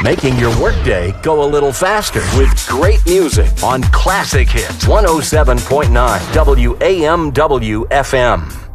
making your workday go a little faster with great music on Classic Hits 107.9 WAMW FM.